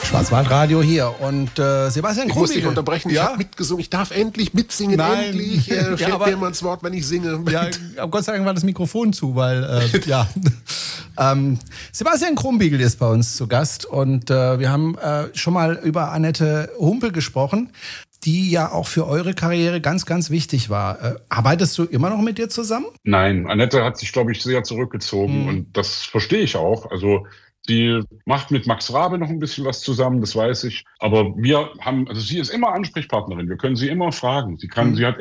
Schwarzwaldradio hier und Sebastian Ich muss dich unterbrechen, ich habe mitgesungen, ich darf endlich mitsingen, Nein. endlich fällt mir immer ins Wort, wenn ich singe. Ja, aber Gott sei Dank war das Mikrofon zu, weil, Sebastian Krumbiegel ist bei uns zu Gast und wir haben schon mal über Annette Humpel gesprochen, die ja auch für eure Karriere ganz, ganz wichtig war. Arbeitest du immer noch mit dir zusammen? Nein, Annette hat sich, glaube ich, sehr zurückgezogen und das verstehe ich auch. Also sie macht mit Max Rabe noch ein bisschen was zusammen, das weiß ich. Aber wir haben, also sie ist immer Ansprechpartnerin. Wir können sie immer fragen. Sie hat